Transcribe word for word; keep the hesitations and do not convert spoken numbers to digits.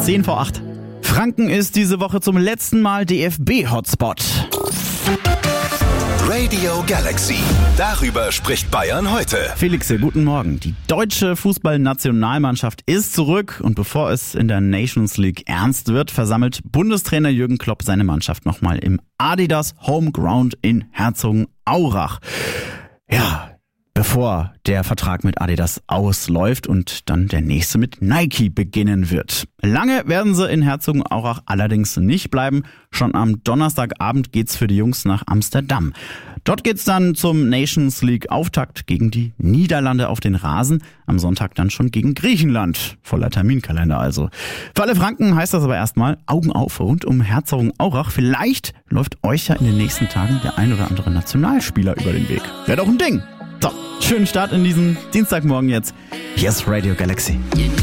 zehn vor acht. Franken ist diese Woche zum letzten Mal D F B-Hotspot. Radio Galaxy. Darüber spricht Bayern heute. Felixe, guten Morgen. Die deutsche Fußballnationalmannschaft ist zurück und bevor es in der Nations League ernst wird, versammelt Bundestrainer Jürgen Klopp seine Mannschaft nochmal im Adidas Homeground in Herzogenaurach. Ja, bevor der Vertrag mit Adidas ausläuft und dann der nächste mit Nike beginnen wird. Lange werden sie in Herzogenaurach allerdings nicht bleiben. Schon am Donnerstagabend geht's für die Jungs nach Amsterdam. Dort geht's dann zum Nations League Auftakt gegen die Niederlande auf den Rasen. Am Sonntag dann schon gegen Griechenland. Voller Terminkalender also. Für alle Franken heißt das aber erstmal Augen auf rund um Herzogenaurach. Vielleicht läuft euch ja in den nächsten Tagen der ein oder andere Nationalspieler über den Weg. Wäre doch ein Ding. So, schönen Start in diesen Dienstagmorgen jetzt. Hier ist Radio Galaxy.